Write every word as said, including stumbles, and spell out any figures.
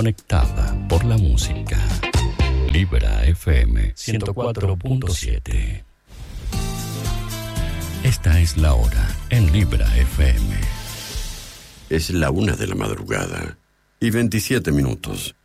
conectada por la música. Libra F M ciento cuatro punto siete. Esta es la hora en Libra F M. Es la una de la madrugada y veintisiete minutos.